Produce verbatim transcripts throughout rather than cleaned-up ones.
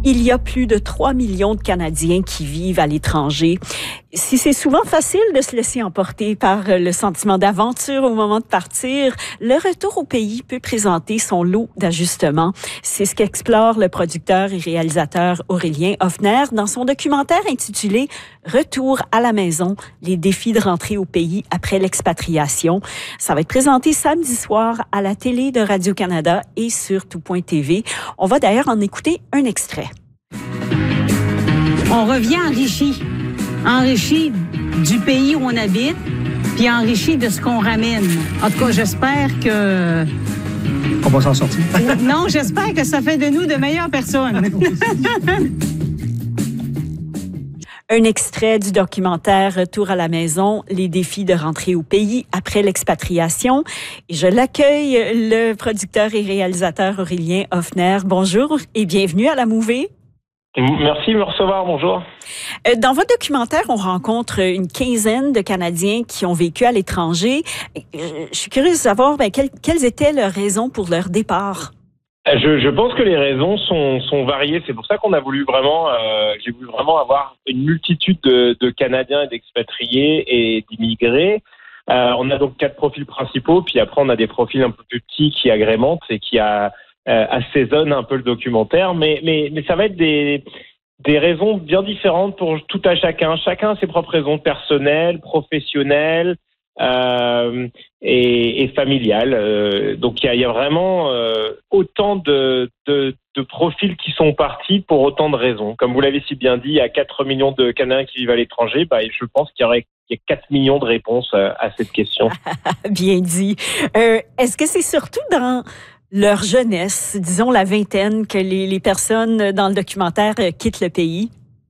Il y a plus de trois millions de Canadiens qui vivent à l'étranger. Si c'est souvent facile de se laisser emporter par le sentiment d'aventure au moment de partir, le retour au pays peut présenter son lot d'ajustements. C'est ce qu'explore le producteur et réalisateur Aurélien Hoffner dans son documentaire intitulé « Retour à la maison, les défis de rentrer au pays après l'expatriation ». Ça va être présenté samedi soir à la télé de Radio-Canada et sur tout point t v. On va d'ailleurs en écouter un extrait. On revient enrichi, enrichi du pays où on habite, puis enrichi de ce qu'on ramène. En tout cas, j'espère que... On va s'en sortir. Non, j'espère que ça fait de nous de meilleures personnes. Un extrait du documentaire Retour à la maison, les défis de rentrer au pays après l'expatriation. Et je l'accueille, le producteur et réalisateur Aurélien Hoffner. Bonjour et bienvenue à La Mouvée. Merci de me recevoir, bonjour. Dans votre documentaire, on rencontre une quinzaine de Canadiens qui ont vécu à l'étranger. Je suis curieuse de savoir ben, quelles, quelles étaient leurs raisons pour leur départ. Je, je pense que les raisons sont, sont variées. C'est pour ça qu'on a voulu vraiment, euh, j'ai voulu vraiment avoir une multitude de, de Canadiens et d'expatriés et d'immigrés. Euh, on a donc quatre profils principaux, puis après on a des profils un peu plus petits qui agrémentent et qui a Euh, assaisonne un peu le documentaire, mais mais mais ça va être des des raisons bien différentes pour tout à chacun. Chacun a ses propres raisons personnelles, professionnelles euh, et, et familiales. Euh, donc il y a, y a vraiment euh, autant de, de de profils qui sont partis pour autant de raisons. Comme vous l'avez si bien dit, il y a quatre millions de Canadiens qui vivent à l'étranger. Bah, je pense qu'il y aurait il y a quatre millions de réponses à, à cette question. Bien dit. Euh, est-ce que c'est surtout dans leur jeunesse, disons la vingtaine, que les, les personnes dans le documentaire quittent le pays?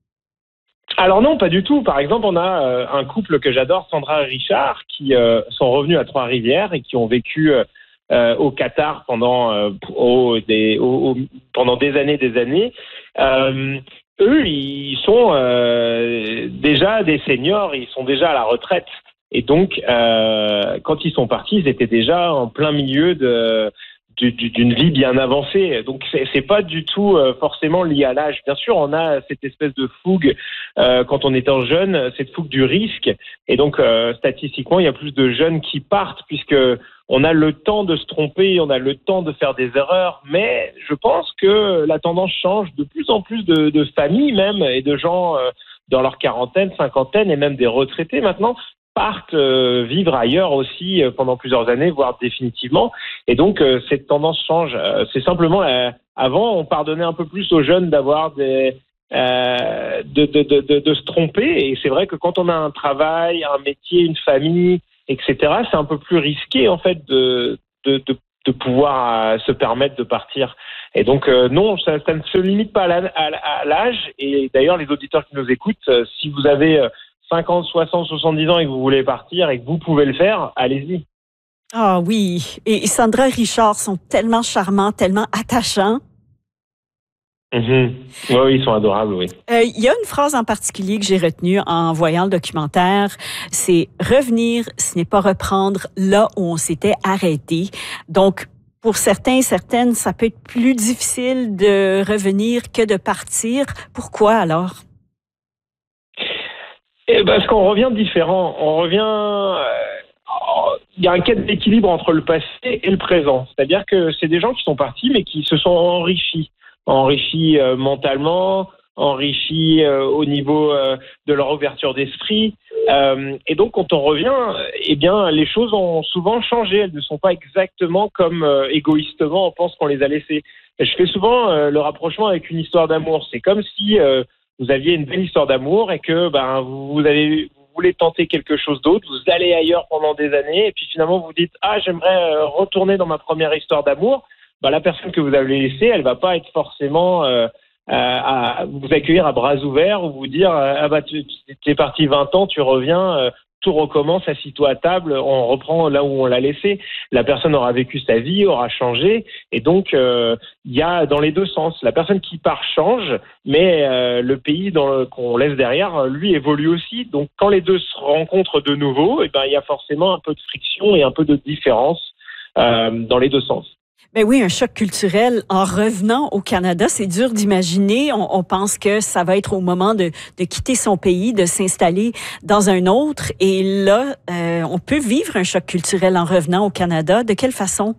Alors non, pas du tout. Par exemple, on a euh, un couple que j'adore, Sandra et Richard, qui euh, sont revenus à Trois-Rivières et qui ont vécu euh, au Qatar pendant euh, au, des, au, au, pendant des années, des années. Euh, eux, ils sont euh, déjà des seniors, ils sont déjà à la retraite. Et donc, euh, quand ils sont partis, ils étaient déjà en plein milieu de d'une vie bien avancée. Donc, c'est, c'est pas du tout euh, forcément lié à l'âge. Bien sûr, on a cette espèce de fougue euh, quand on est en jeune, cette fougue du risque. Et donc, euh, statistiquement, il y a plus de jeunes qui partent puisque on a le temps de se tromper, on a le temps de faire des erreurs. Mais je pense que la tendance change. De plus en plus de, de familles même et de gens euh, dans leur quarantaine, cinquantaine et même des retraités maintenant partent euh, vivre ailleurs aussi euh, pendant plusieurs années, voire définitivement. Et donc, euh, cette tendance change. Euh, c'est simplement, euh, avant, on pardonnait un peu plus aux jeunes d'avoir des... Euh, de, de, de, de, de se tromper. Et c'est vrai que quand on a un travail, un métier, une famille, et cetera, c'est un peu plus risqué, en fait, de, de, de, de pouvoir euh, se permettre de partir. Et donc, euh, non, ça, ça ne se limite pas à, la, à, à l'âge. Et d'ailleurs, les auditeurs qui nous écoutent, euh, si vous avez... Euh, cinquante, soixante, soixante-dix ans et que vous voulez partir et que vous pouvez le faire, allez-y. Ah oui, et Sandra et Richard sont tellement charmants, tellement attachants. Mm-hmm. Oui, oui, ils sont adorables, oui. Euh, il y a une phrase en particulier que j'ai retenue en voyant le documentaire, c'est « Revenir, ce n'est pas reprendre là où on s'était arrêté ». Donc, pour certains et certaines, ça peut être plus difficile de revenir que de partir. Pourquoi alors? Et parce qu'on revient différent. On revient... Euh, il y a un cas d'équilibre entre le passé et le présent. C'est-à-dire que c'est des gens qui sont partis, mais qui se sont enrichis. Enrichis euh, mentalement, enrichis euh, au niveau euh, de leur ouverture d'esprit. Euh, et donc, quand on revient, eh bien, les choses ont souvent changé. Elles ne sont pas exactement comme euh, égoïstement on pense qu'on les a laissées. Et je fais souvent euh, le rapprochement avec une histoire d'amour. C'est comme si... Euh, vous aviez une belle histoire d'amour et que ben vous avez vous voulez tenter quelque chose d'autre, vous allez ailleurs pendant des années et puis finalement vous dites ah j'aimerais retourner dans ma première histoire d'amour. Ben, la personne que vous avez laissée, elle va pas être forcément euh, à, à vous accueillir à bras ouverts ou vous dire ah bah tu, tu es parti vingt ans, tu reviens, euh, tout recommence, assis-toi à table, on reprend là où on l'a laissé. La personne aura vécu sa vie, aura changé, et donc euh, il y a dans les deux sens. La personne qui part change, mais euh, le pays dans le, qu'on laisse derrière, lui évolue aussi. Donc quand les deux se rencontrent de nouveau, et ben il y a forcément un peu de friction et un peu de différence euh, dans les deux sens. Ben oui, un choc culturel en revenant au Canada, c'est dur d'imaginer. On, on pense que ça va être au moment de, de quitter son pays, de s'installer dans un autre. Et là, euh, on peut vivre un choc culturel en revenant au Canada. De quelle façon?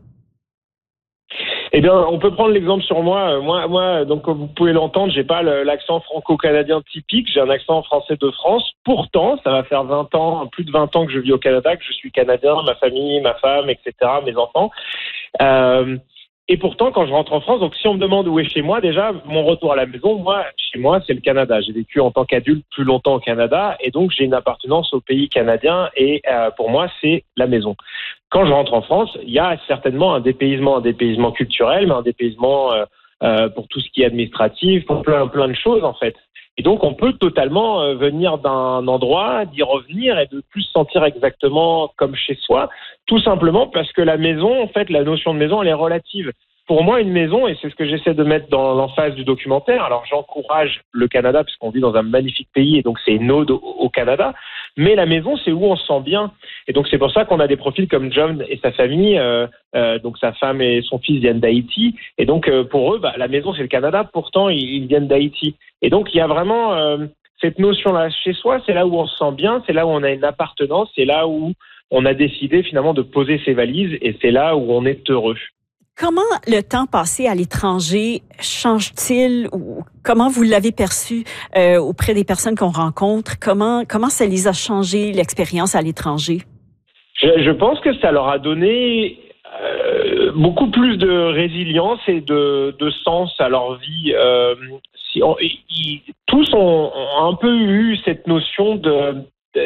Eh bien, on peut prendre l'exemple sur moi. Moi, moi, donc comme vous pouvez l'entendre, j'ai pas le, l'accent franco-canadien typique. J'ai un accent français de France. Pourtant, ça va faire vingt ans, plus de vingt ans que je vis au Canada, que je suis canadien, ma famille, ma femme, et cetera, mes enfants. Euh, et pourtant, quand je rentre en France, donc si on me demande où est chez moi, déjà, mon retour à la maison, moi, chez moi, c'est le Canada. J'ai vécu en tant qu'adulte plus longtemps au Canada et donc j'ai une appartenance au pays canadien et euh, pour moi, c'est la maison. Quand je rentre en France, il y a certainement un dépaysement, un dépaysement culturel, mais un dépaysement euh, euh, pour tout ce qui est administratif, pour plein, plein de choses en fait. Et donc, on peut totalement euh, venir d'un endroit, d'y revenir et de plus se sentir exactement comme chez soi, tout simplement parce que la maison, en fait, la notion de maison, elle est relative. Pour moi, une maison, et c'est ce que j'essaie de mettre dans l'emphase du documentaire, alors j'encourage le Canada, parce qu'on vit dans un magnifique pays, et donc c'est une ode au, au Canada, mais la maison, c'est où on se sent bien. Et donc c'est pour ça qu'on a des profils comme John et sa famille, euh, euh, donc sa femme et son fils viennent d'Haïti, et donc euh, pour eux, bah, la maison, c'est le Canada, pourtant ils, ils viennent d'Haïti. Et donc il y a vraiment euh, cette notion-là chez soi, c'est là où on se sent bien, c'est là où on a une appartenance, c'est là où on a décidé finalement de poser ses valises, et c'est là où on est heureux. Comment le temps passé à l'étranger change-t-il ou comment vous l'avez perçu euh, auprès des personnes qu'on rencontre? Comment comment ça les a changé l'expérience à l'étranger? Je, je pense que ça leur a donné euh, beaucoup plus de résilience et de, de sens à leur vie. Euh, si on, ils, tous ont, ont un peu eu cette notion de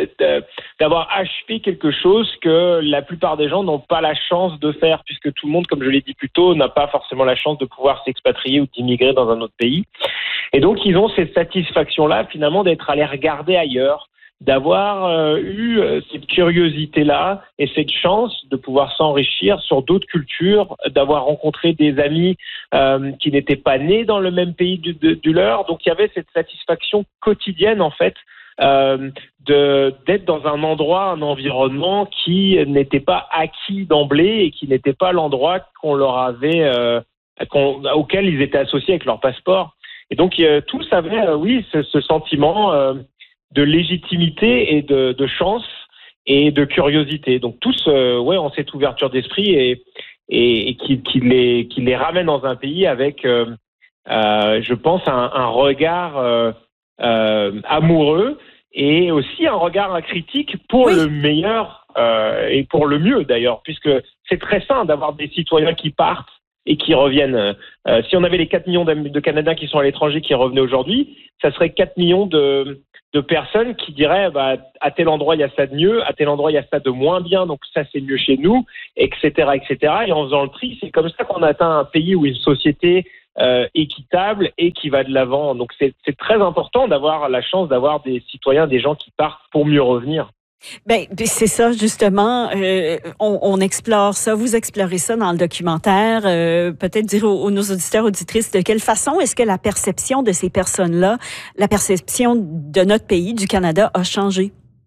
d'avoir achevé quelque chose que la plupart des gens n'ont pas la chance de faire, puisque tout le monde, comme je l'ai dit plus tôt, n'a pas forcément la chance de pouvoir s'expatrier ou d'immigrer dans un autre pays. Et donc, ils ont cette satisfaction-là, finalement, d'être allés regarder ailleurs, d'avoir euh, eu euh, cette curiosité-là et cette chance de pouvoir s'enrichir sur d'autres cultures, d'avoir rencontré des amis euh, qui n'étaient pas nés dans le même pays du, de, du leur. Donc, il y avait cette satisfaction quotidienne, en fait, Euh, de, d'être dans un endroit, un environnement qui n'était pas acquis d'emblée et qui n'était pas l'endroit qu'on leur avait, euh, qu'on, auquel ils étaient associés avec leur passeport. Et donc euh, tous avaient, euh, oui, ce, ce sentiment euh, de légitimité et de, de chance et de curiosité. Donc tous, euh, ouais, ont cette ouverture d'esprit et, et, et qui, qui les, qui les ramène dans un pays avec, euh, euh, je pense, un, un regard euh, Euh, amoureux et aussi un regard critique pour oui. le meilleur euh, et pour le mieux d'ailleurs, puisque c'est très sain d'avoir des citoyens qui partent et qui reviennent. Euh, si on avait les quatre millions de Canadiens qui sont à l'étranger qui revenaient aujourd'hui, ça serait quatre millions de, de personnes qui diraient bah, à tel endroit il y a ça de mieux, à tel endroit il y a ça de moins bien, donc ça c'est mieux chez nous, et cetera, et cetera. Et en faisant le tri, c'est comme ça qu'on atteint un pays où une société Euh, équitable et qui va de l'avant. Donc c'est, c'est très important d'avoir la chance d'avoir des citoyens, des gens qui partent pour mieux revenir. Ben c'est ça justement. Euh, on, on explore ça. Vous explorez ça dans le documentaire. Euh, peut-être dire aux, aux nos auditeurs auditrices de quelle façon est-ce que la perception de ces personnes-là, la perception de notre pays, du Canada, a changé?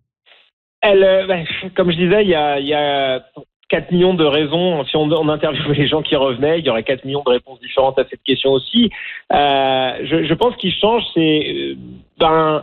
Elle, euh, ben, comme je disais, il y a, il y a quatre millions de raisons. Si on, on interviewait les gens qui revenaient, il y aurait quatre millions de réponses différentes à cette question aussi. Euh, je, je pense qu'il change, c'est ben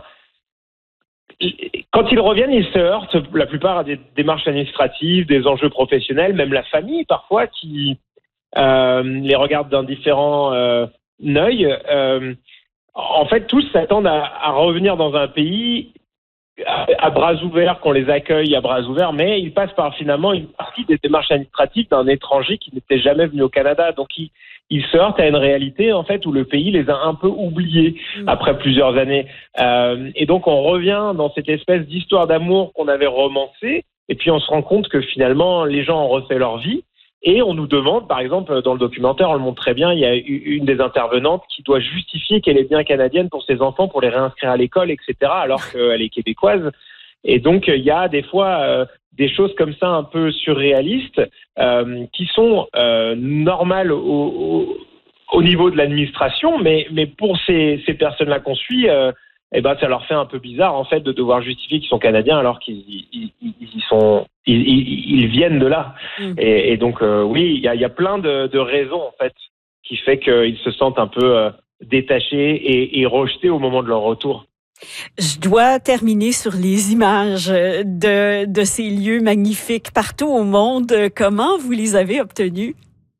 quand ils reviennent, ils se heurtent la plupart à des démarches administratives, des enjeux professionnels, même la famille parfois qui euh, les regarde d'un différent euh, œil. Euh, en fait, tous s'attendent à, à revenir dans un pays À, à bras ouverts, qu'on les accueille à bras ouverts, mais ils passent par finalement une partie des démarches administratives d'un étranger qui n'était jamais venu au Canada. Donc ils, ils se heurtent à une réalité en fait où le pays les a un peu oubliés mmh. après plusieurs années. Euh, et donc on revient dans cette espèce d'histoire d'amour qu'on avait romancée, et puis on se rend compte que finalement les gens ont refait leur vie. Et on nous demande, par exemple, dans le documentaire, on le montre très bien, il y a une des intervenantes qui doit justifier qu'elle est bien canadienne pour ses enfants, pour les réinscrire à l'école, et cetera, alors qu'elle est québécoise. Et donc, il y a des fois euh, des choses comme ça un peu surréalistes euh, qui sont euh, normales au, au, au niveau de l'administration, mais, mais pour ces, ces personnes-là qu'on suit, euh, eh ben, ça leur fait un peu bizarre, en fait, de devoir justifier qu'ils sont Canadiens alors qu'ils ils, ils, ils sont, ils, ils, ils viennent de là. Mmh. Et, et donc, euh, oui, il y a, y a plein de, de raisons, en fait, qui fait qu'ils se sentent un peu euh, détachés et, et rejetés au moment de leur retour. Je dois terminer sur les images de, de ces lieux magnifiques partout au monde. Comment vous les avez obtenues?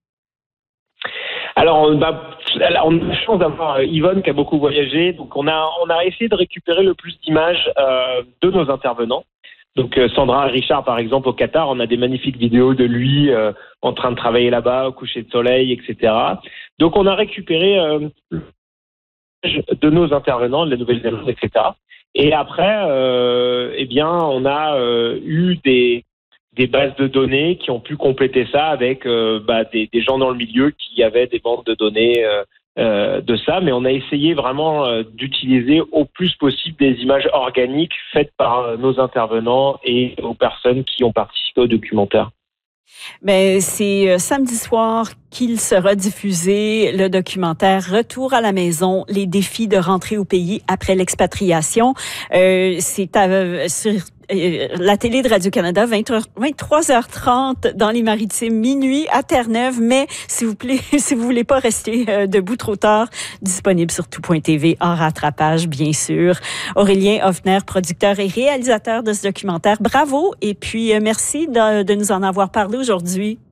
Alors, bah, on a la chance d'avoir Yvonne qui a beaucoup voyagé. Donc, on a, on a essayé de récupérer le plus d'images euh, de nos intervenants. Donc, euh, Sandra Richard, par exemple, au Qatar, on a des magnifiques vidéos de lui euh, en train de travailler là-bas, au coucher de soleil, et cetera. Donc, on a récupéré euh, de nos intervenants, de la Nouvelle-Zélande, et cetera. Et après, euh, eh bien, on a euh, eu des, des bases de données qui ont pu compléter ça avec euh, bah, des, des gens dans le milieu qui avaient des banques de données euh, euh, de ça. Mais on a essayé vraiment euh, d'utiliser au plus possible des images organiques faites par euh, nos intervenants et aux personnes qui ont participé au documentaire. Ben, c'est euh, samedi soir qu'il sera diffusé le documentaire Retour à la maison, les défis de rentrer au pays après l'expatriation. Euh, c'est à, sur euh, la télé de Radio-Canada, vingt-trois heures trente dans les Maritimes, minuit à Terre-Neuve. Mais s'il vous plaît, si vous voulez pas rester euh, debout trop tard, disponible sur tout point t v en rattrapage, bien sûr. Aurélien Hoffner, producteur et réalisateur de ce documentaire. Bravo et puis euh, merci de, de nous en avoir parlé aujourd'hui.